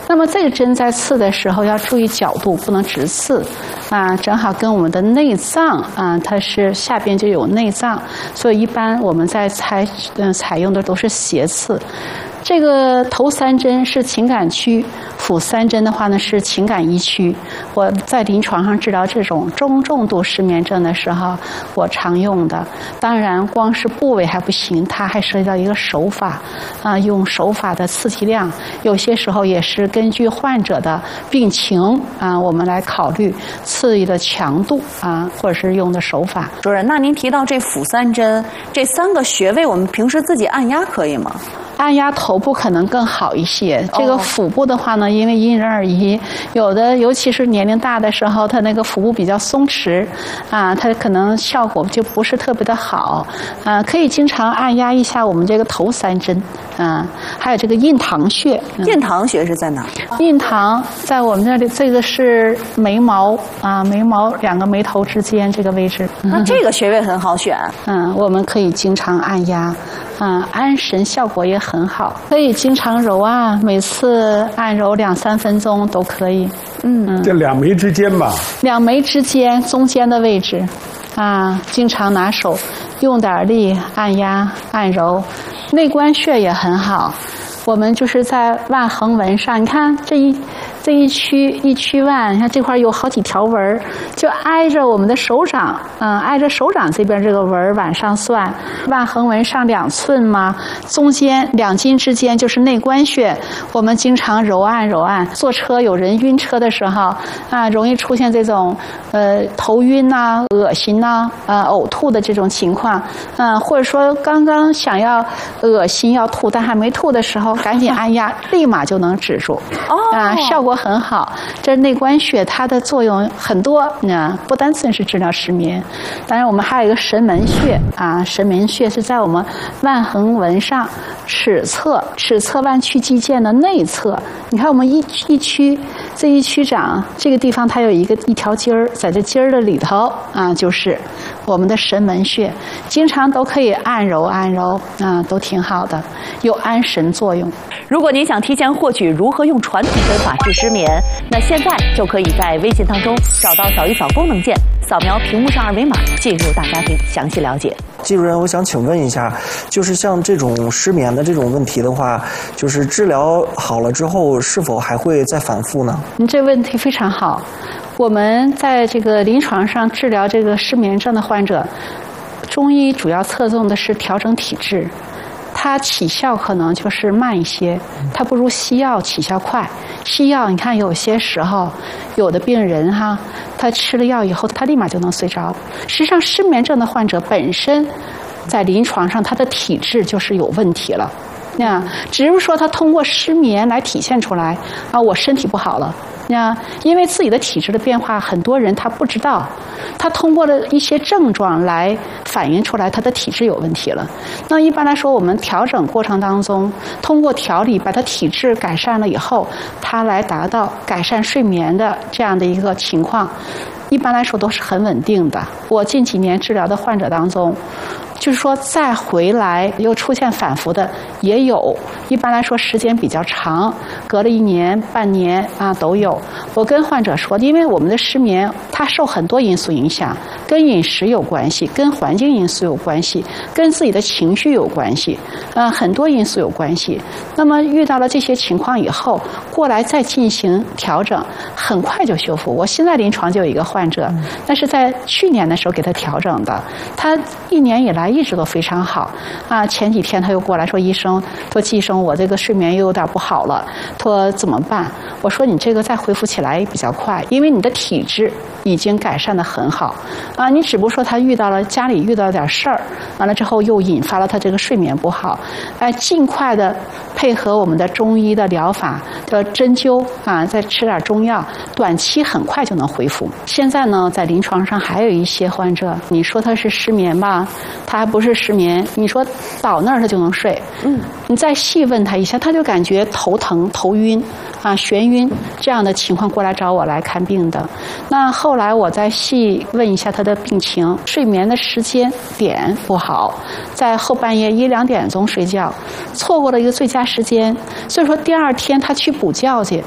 那么这个针在刺的时候要注意角度，不能直刺，正好跟我们的内脏它是下边就有内脏，所以一般我们在采用的都是斜刺。这个头3针是情感区，腹3针的话呢是情感1区。我在临床上治疗这种中重度失眠症的时候，我常用的。当然，光是部位还不行，它还涉及到一个手法用手法的刺激量，有些时候也是根据患者的病情我们来考虑刺激的强度或者是用的手法。 主任，那您提到这腹3针，这3个穴位，我们平时自己按压可以吗？ 按压头部可能更好一些，这个腹部的话呢，因为因人而异，有的尤其是年龄大的时候，他那个腹部比较松弛它可能效果就不是特别的好可以经常按压一下我们这个头3针还有这个印堂穴。 印堂穴是在哪？ 印堂在我们这里，这个是眉毛眉毛2个眉头之间这个位置。 那这个穴位很好选。 我们可以经常按压安神效果也很好，可以经常揉每次按揉2、3分钟都可以。 这2眉之间吧 ，2眉之间中间的位置经常拿手用点力按压按揉。内关穴也很好，我们就是在腕横纹上，你看这一区腕，你看这块有好几条纹，就挨着我们的手掌挨着手掌这边这个纹往上算，腕横纹上2寸嘛，中间2筋之间就是内关穴，我们经常揉按。坐车有人晕车的时候容易出现这种头晕恶心呕吐的这种情况或者说刚刚想要恶心要吐但还没吐的时候，赶紧按压立马就能止住效果很好。这内关穴它的作用很多不单纯是治疗失眠。当然我们还有一个神门穴神门穴是在我们腕横纹上尺侧弯曲肌腱的内侧。你看我们这一区掌这个地方它有一条筋儿，在这筋儿的里头就是我们的神门穴，经常都可以按揉都挺好的，有安神作用。 如果您想提前获取如何用传统针法治失眠，那现在就可以在微信当中找到扫一扫功能键，扫描屏幕上2维码进入大家庭详细了解。 季主任，我想请问一下，就是像这种失眠的这种问题的话，就是治疗好了之后是否还会再反复呢？ 您这问题非常好。我们在这个临床上治疗这个失眠症的患者，中医主要侧重的是调整体质，它起效可能就是慢一些，它不如西药起效快。西药你看有些时候有的病人他吃了药以后他立马就能睡着。实际上失眠症的患者本身在临床上他的体质就是有问题了只是说他通过失眠来体现出来我身体不好了因为自己的体质的变化，很多人他不知道，他通过了一些症状来反映出来他的体质有问题了。那一般来说，我们调整过程当中，通过调理把他体质改善了以后，他来达到改善睡眠的这样的一个情况，一般来说都是很稳定的。我近几年治疗的患者当中，就是说再回来又出现反复的也有，一般来说时间比较长，隔了1年半年都有。我跟患者说，因为我们的失眠它受很多因素影响，跟饮食有关系，跟环境因素有关系，跟自己的情绪有关系很多因素有关系。那么遇到了这些情况以后，过来再进行调整，很快就修复。我现在临床就有一个患者，那是在去年的时候给他调整的，他1年以来一直都非常好前几天他又过来说，医生说季医生，我这个睡眠又有点不好了，说怎么办？我说你这个再恢复起来比较快，因为你的体质已经改善得很好你只不过说他家里遇到了点事儿，完了之后又引发了他这个睡眠不好尽快的配合我们的中医的疗法的针灸再吃点中药，短期很快就能恢复。现在呢，在临床上还有一些患者，你说他是失眠吧，他还不是失眠，你说倒那儿他就能睡你再细问他一下，他就感觉头疼头晕眩晕这样的情况过来找我来看病的。那后来我再细问一下他的病情，睡眠的时间点不好，在后半夜1、2点钟睡觉，错过了一个最佳时间，所以说第2天他去补觉去